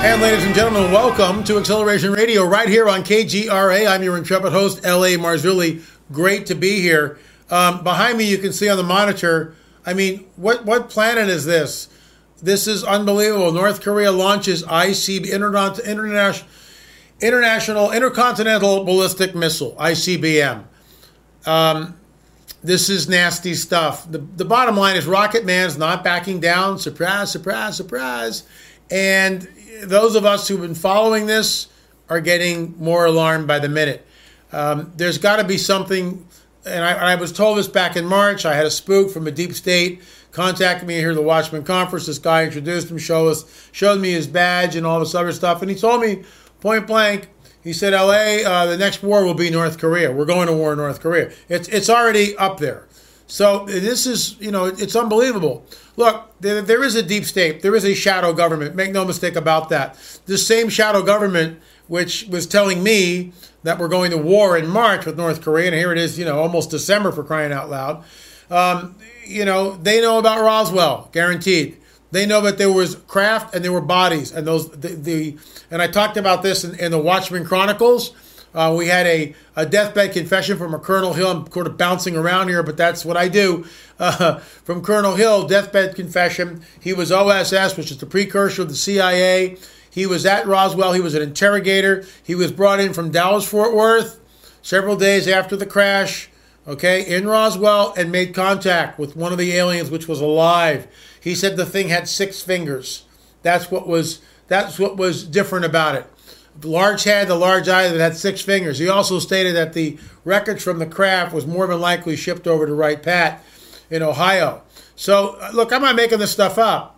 And ladies and gentlemen, welcome to Acceleration Radio right here on KGRA. I'm your intrepid host, L.A. Marzulli. Great to be here. Behind me, you can see on the monitor, I mean, what planet is this? This is unbelievable. North Korea launches Intercontinental Ballistic Missile, ICBM. This is nasty stuff. The bottom line is Rocket Man's not backing down. Surprise, surprise, surprise. And those of us who've been following this are getting more alarmed by the minute. There's got to be something, and I was told this back in March. I had a spook from a deep state contacted me here at the Watchman Conference. This guy introduced him, showed me his badge and all this other stuff, and he told me point blank, he said, L.A., the next war will be North Korea. We're going to war in North Korea. It's already up there. So this is, it's unbelievable. Look, there is a deep state. There is a shadow government. Make no mistake about that. This same shadow government, which was telling me that we're going to war in March with North Korea, and here it is, almost December for crying out loud. They know about Roswell, guaranteed. They know that there was craft and there were bodies, and and I talked about this in the Watchmen Chronicles. We had a deathbed confession from a Colonel Hill. I'm sort of bouncing around here, but that's what I do. From Colonel Hill, deathbed confession. He was OSS, which is the precursor of the CIA. He was at Roswell. He was an interrogator. He was brought in from Dallas-Fort Worth several days after the crash, in Roswell, and made contact with one of the aliens, which was alive. He said the thing had 6 fingers. That's what was different about it. The large head, the large eye that had 6 fingers. He also stated that the wreckage from the craft was more than likely shipped over to Wright Pat in Ohio. So, look, I'm not making this stuff up.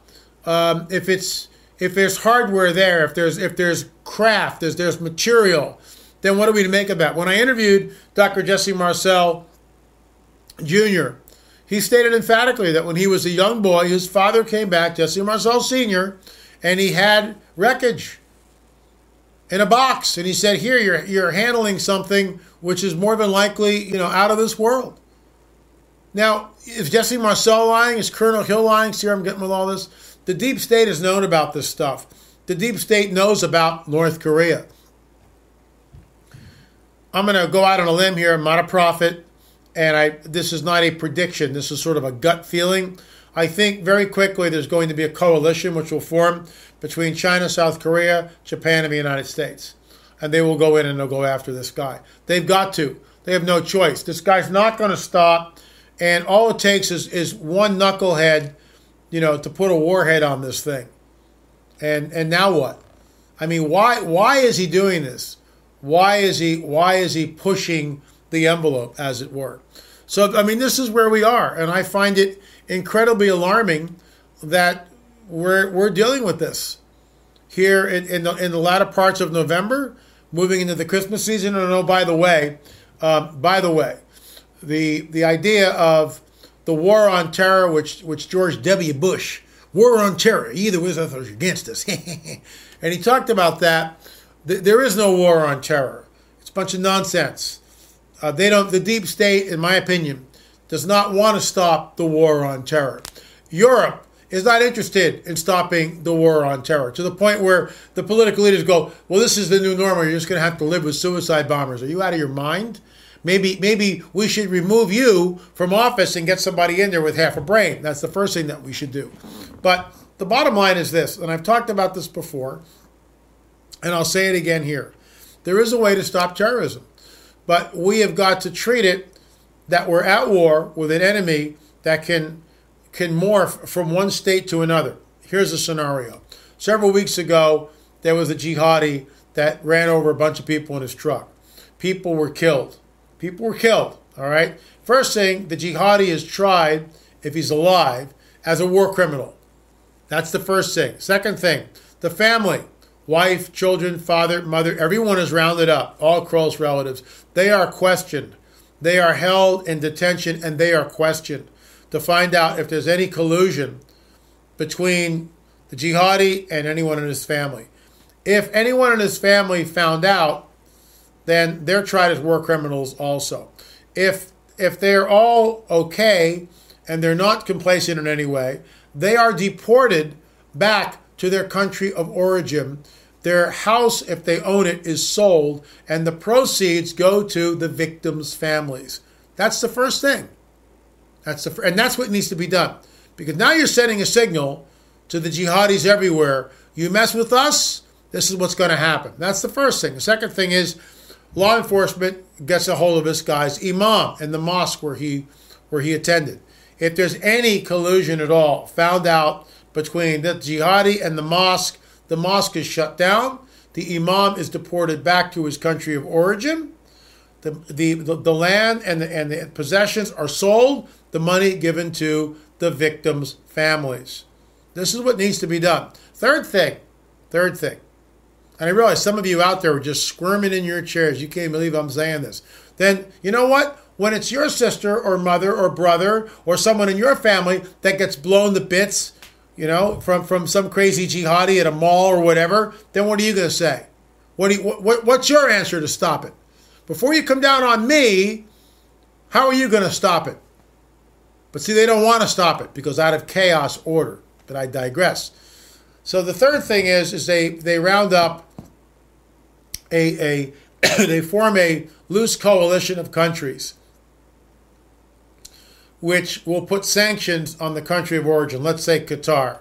If there's hardware there, if there's craft, there's material, then what are we to make of that? When I interviewed Dr. Jesse Marcel Jr., he stated emphatically that when he was a young boy, his father came back, Jesse Marcel Sr., and he had wreckage in a box. And he said, here, you're handling something which is more than likely, out of this world. Now, is Jesse Marcel lying? Is Colonel Hill lying? See where I'm getting with all this? The deep state has known about this stuff. The deep state knows about North Korea. I'm going to go out on a limb here. I'm not a prophet. And this is not a prediction. This is sort of a gut feeling. I think very quickly there's going to be a coalition which will form between China, South Korea, Japan, and the United States. And they will go in and they'll go after this guy. They've got to. They have no choice. This guy's not going to stop. And all it takes is one knucklehead, to put a warhead on this thing. And now what? I mean, why is he doing this? Why is he pushing the envelope, as it were? So, I mean, this is where we are, and I find it incredibly alarming that we're dealing with this here in the latter parts of November, moving into the Christmas season. And oh, by the way, the idea of the war on terror, which George W. Bush, war on terror, either with us or against us, and he talked about that. There is no war on terror. It's a bunch of nonsense. The deep state, in my opinion, does not want to stop the war on terror. Europe is not interested in stopping the war on terror, to the point where the political leaders go, well, this is the new normal. You're just going to have to live with suicide bombers. Are you out of your mind? Maybe we should remove you from office and get somebody in there with half a brain. That's the first thing that we should do. But the bottom line is this, and I've talked about this before, and I'll say it again here. There is a way to stop terrorism. But we have got to treat it that we're at war with an enemy that can morph from one state to another. Here's a scenario. Several weeks ago, there was a jihadi that ran over a bunch of people in his truck. People were killed. All right? First thing, the jihadi is tried, if he's alive, as a war criminal. That's the first thing. Second thing, the family. Wife, children, father, mother, everyone is rounded up, all close relatives. They are questioned. They are held in detention, and they are questioned to find out if there's any collusion between the jihadi and anyone in his family. If anyone in his family found out, then they're tried as war criminals also. If they're all okay and they're not complacent in any way, they are deported back to their country of origin. Their house, if they own it, is sold, and the proceeds go to the victims' families. That's the first thing. And that's what needs to be done. Because now you're sending a signal to the jihadis everywhere. You mess with us, this is what's going to happen. That's the first thing. The second thing is law enforcement gets a hold of this guy's imam in the mosque where he attended. If there's any collusion at all found out between the jihadi and the mosque is shut down. The imam is deported back to his country of origin. The land and the possessions are sold. The money given to the victims' families. This is what needs to be done. Third thing. And I realize some of you out there are just squirming in your chairs. You can't believe I'm saying this. Then, you know what? When it's your sister or mother or brother or someone in your family that gets blown to bits, from some crazy jihadi at a mall or whatever, then what are you going to say? What's your answer to stop it? Before you come down on me, how are you going to stop it? But see, they don't want to stop it because out of chaos, order. But I digress. So the third thing is they round up they form a loose coalition of countries which will put sanctions on the country of origin. Let's say Qatar.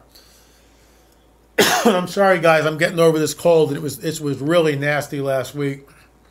I'm sorry, guys. I'm getting over this cold. It was really nasty last week.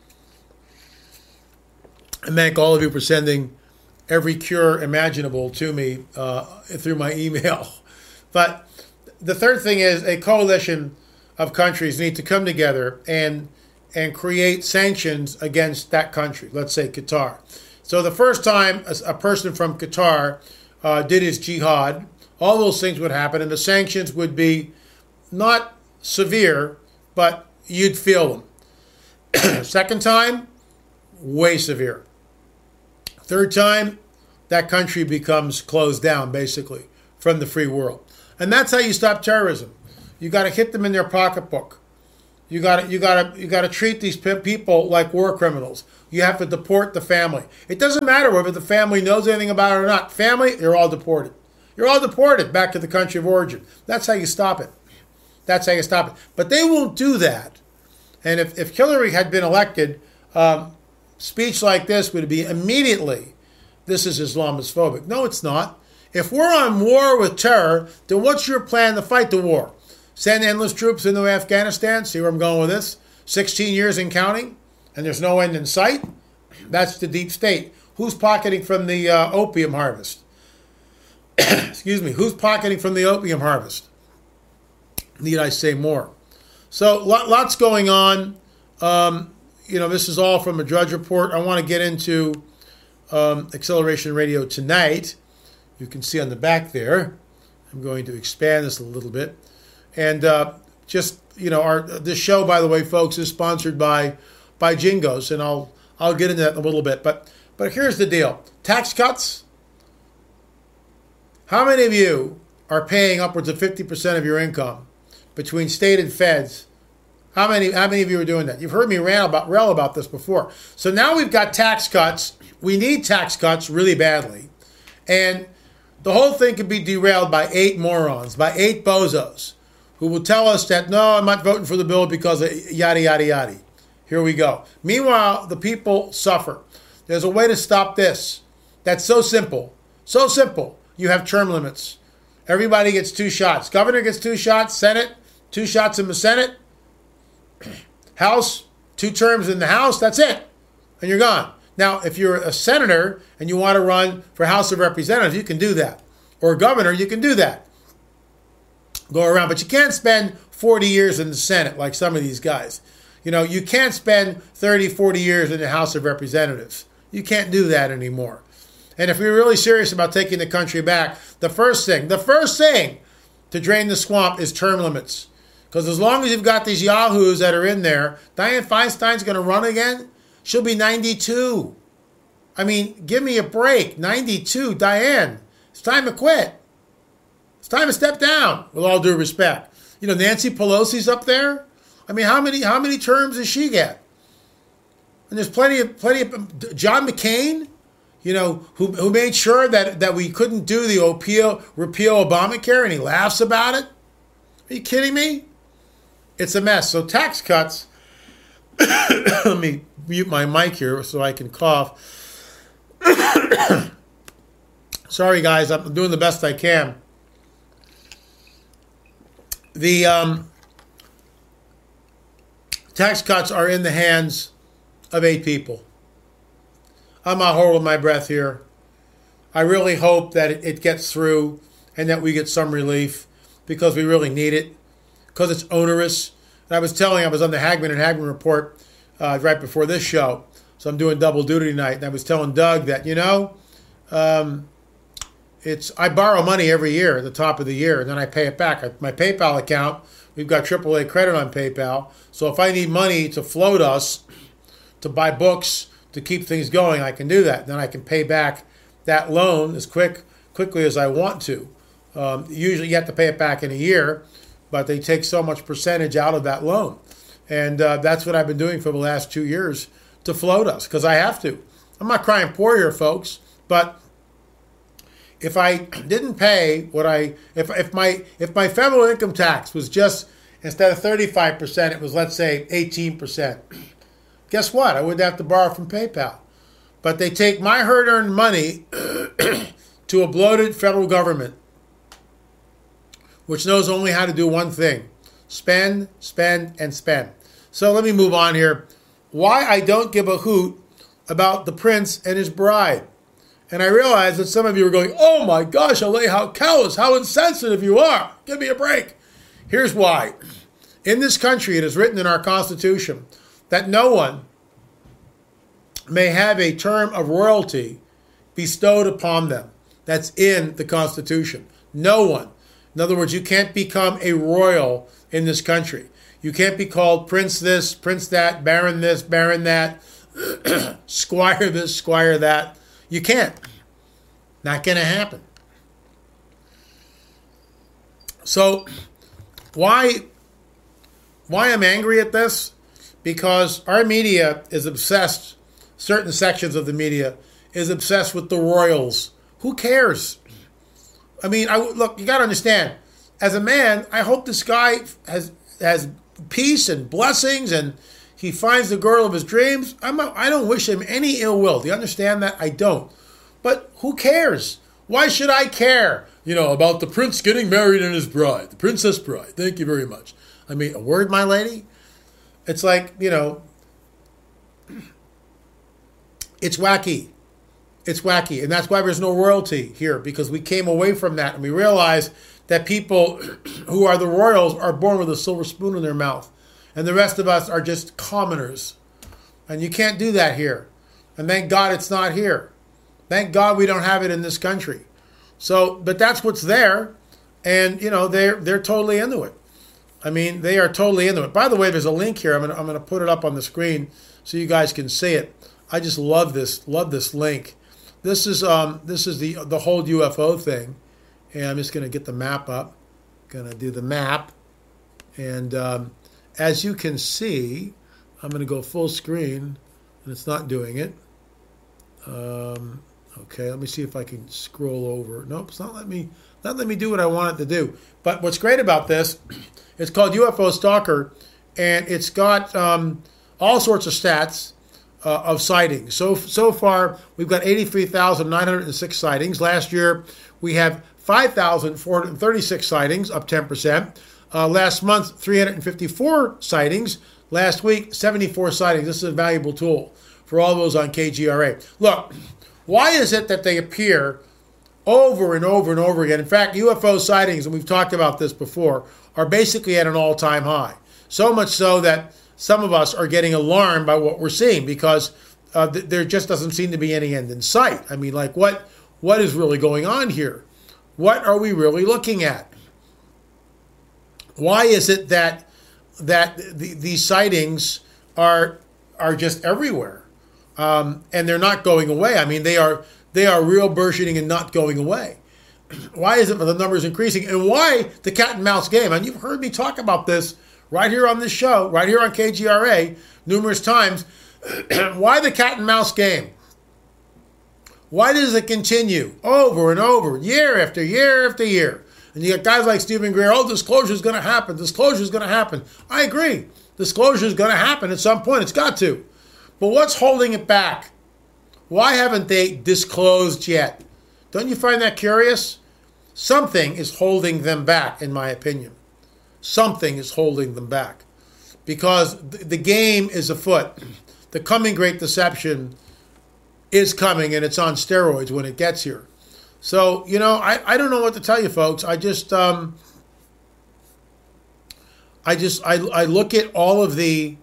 I thank all of you for sending every cure imaginable to me through my email. But the third thing is a coalition of countries need to come together and create sanctions against that country. Let's say Qatar. So the first time a person from Qatar did his jihad, all those things would happen, and the sanctions would be not severe, but you'd feel them. Second time, way severe. Third time, that country becomes closed down, basically, from the free world. And that's how you stop terrorism. You got to hit them in their pocketbook. You got to treat these people like war criminals. You have to deport the family. It doesn't matter whether the family knows anything about it or not. Family, you're all deported. You're all deported back to the country of origin. That's how you stop it. But they won't do that. And if Hillary had been elected, speech like this would be immediately, this is Islamophobic. No, it's not. If we're on war with terror, then what's your plan to fight the war? Send endless troops into Afghanistan? See where I'm going with this? 16 years and counting, and there's no end in sight? That's the deep state. Who's pocketing from the opium harvest? Excuse me. Who's pocketing from the opium harvest? Need I say more? So lots going on. This is all from a Drudge Report. I want to get into Acceleration Radio tonight. You can see on the back there. I'm going to expand this a little bit. And this show, by the way, folks, is sponsored by Jingos, and I'll get into that in a little bit. But here's the deal: tax cuts. How many of you are paying upwards of 50% of your income between state and feds? How many of you are doing that? You've heard me rail about this before. So now we've got tax cuts. We need tax cuts really badly, and the whole thing could be derailed by 8 morons, by 8 bozos, who will tell us that, no, I'm not voting for the bill because of yada, yada, yada. Here we go. Meanwhile, the people suffer. There's a way to stop this. That's so simple. So simple. You have term limits. Everybody gets 2 shots. Governor gets 2 shots. Senate, 2 shots in the Senate. House, 2 terms in the House. That's it. And you're gone. Now, if you're a senator and you want to run for House of Representatives, you can do that. Or a governor, you can do that. Go around. But you can't spend 40 years in the Senate like some of these guys. You can't spend 30, 40 years in the House of Representatives. You can't do that anymore. And if we're really serious about taking the country back, the first thing to drain the swamp is term limits. Because as long as you've got these yahoos that are in there, Dianne Feinstein's going to run again. She'll be 92. I mean, give me a break. 92, Dianne. It's time to quit. It's time to step down, with all due respect. Nancy Pelosi's up there. I mean, how many terms does she get? And there's plenty of John McCain, who made sure that we couldn't do the repeal Obamacare, and he laughs about it. Are you kidding me? It's a mess. So tax cuts, let me mute my mic here so I can cough. Sorry, guys, I'm doing the best I can. The tax cuts are in the hands of 8 people. I'm not holding my breath here. I really hope that it gets through and that we get some relief because we really need it, because it's onerous. And I was on the Hagman and Hagman report right before this show, so I'm doing double duty tonight, and I was telling Doug that, I borrow money every year at the top of the year, and then I pay it back. My PayPal account, we've got AAA credit on PayPal, so if I need money to float us, to buy books, to keep things going, I can do that. Then I can pay back that loan as quickly as I want to. Usually you have to pay it back in a year, but they take so much percentage out of that loan. And that's what I've been doing for the last 2 years to float us, because I have to. I'm not crying poor here, folks, but if I didn't pay if my federal income tax was just, instead of 35%, it was, let's say, 18%, guess what? I wouldn't have to borrow from PayPal. But they take my hard-earned money to a bloated federal government, which knows only how to do one thing: spend, spend, and spend. So let me move on here. Why I don't give a hoot about the prince and his bride. And I realize that some of you are going, oh my gosh, Ale, how callous, how insensitive you are. Give me a break. Here's why. In this country, it is written in our Constitution that no one may have a term of royalty bestowed upon them. That's in the Constitution. No one. In other words, you can't become a royal in this country. You can't be called prince this, prince that, baron this, baron that, squire this, squire that. You can't. Not going to happen. So why I'm angry at this? Because our media is obsessed, certain sections of the media is obsessed with the royals. Who cares? I mean, look, you got to understand, as a man, I hope this guy has peace and blessings and he finds the girl of his dreams. I don't wish him any ill will. Do you understand that? I don't. But who cares? Why should I care, about the prince getting married and his bride, the princess bride? Thank you very much. I mean, a word, my lady? It's like, it's wacky. It's wacky. And that's why there's no royalty here, because we came away from that and we realized that people who are the royals are born with a silver spoon in their mouth. And the rest of us are just commoners. And you can't do that here. And thank God it's not here. Thank God we don't have it in this country. So, but that's what's there. And, they're totally into it. I mean, they are totally into it. By the way, there's a link here. I'm going to put it up on the screen so you guys can see it. I just love this link. This is the whole UFO thing. And I'm just going to get the map up. Going to do the map. And as you can see, I'm going to go full screen, and it's not doing it. Okay, let me see if I can scroll over. Nope, it's not letting me do what I want it to do. But what's great about this, it's called UFO Stalker, and it's got all sorts of stats of sightings. So far, we've got 83,906 sightings. Last year, we have 5,436 sightings, up 10%. Last month, 354 sightings. Last week, 74 sightings. This is a valuable tool for all those on KGRA. Look, why is it that they appear over and over and over again? In fact, UFO sightings, and we've talked about this before, are basically at an all-time high. So much so that some of us are getting alarmed by what we're seeing because there just doesn't seem to be any end in sight. I mean, like, what is really going on here? What are we really looking at? Why is it that these sightings are just everywhere, and they're not going away? I mean, they are real burgeoning and not going away. Why is it that the numbers increasing, and why the cat and mouse game? And you've heard me talk about this right here on this show, right here on KGRA, numerous times. Why the cat and mouse game? Why does it continue over and over, year after year after year? And you got guys like Stephen Greer, oh, disclosure is going to happen. Disclosure is going to happen. I agree. Disclosure is going to happen at some point. It's got to. But what's holding it back? Why haven't they disclosed yet? Don't you find that curious? Something is holding them back, in my opinion. Something is holding them back. Because the game is afoot. The coming great deception is coming, and it's on steroids when it gets here. So, I don't know what to tell you, folks. I look at all of the,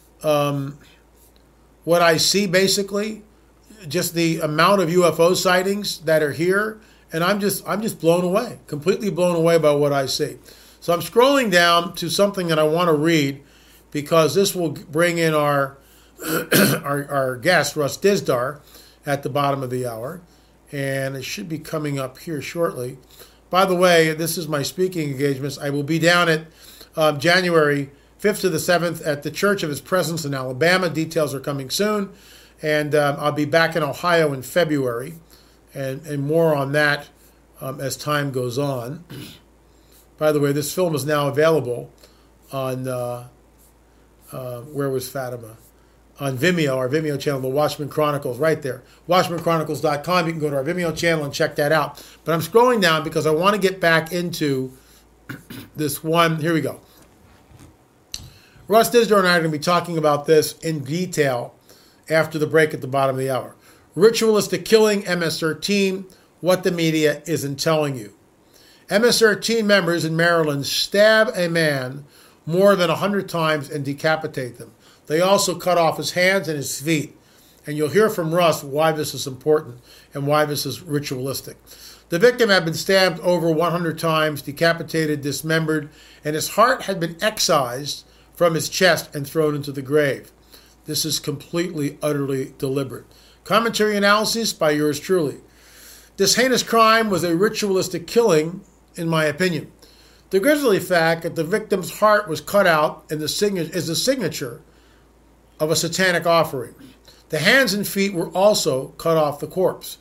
what I see basically, just the amount of UFO sightings that are here, and I'm just blown away, completely blown away by what I see. So I'm scrolling down to something that I want to read, because this will bring in our our guest, Russ Dizdar, at the bottom of the hour. And it should be coming up here shortly. By the way, this is my speaking engagements. I will be down at January 5th to the 7th at the Church of His Presence in Alabama. Details are coming soon. And I'll be back in Ohio in February. And more on that as time goes on. By the way, this film is now available on, where was Fatima? On Vimeo, our Vimeo channel, The Watchman Chronicles, right there. WatchmanChronicles.com. You can go to our Vimeo channel and check that out. But I'm scrolling down because I want to get back into this one. Here we go. Russ Dizdar and I are going to be talking about this in detail after the break at the bottom of the hour. Ritualistic killing, MS-13, what the media isn't telling you. MS-13 members in Maryland stab a man more than 100 times and decapitate them. They also cut off his hands and his feet. And you'll hear from Russ why this is important and why this is ritualistic. The victim had been stabbed over 100 times, decapitated, dismembered, and his heart had been excised from his chest and thrown into the grave. This is completely, utterly deliberate. Commentary analysis by yours truly. This heinous crime was a ritualistic killing, in my opinion. The grisly fact that the victim's heart was cut out and is the signature of a satanic offering. The hands and feet were also cut off the corpse.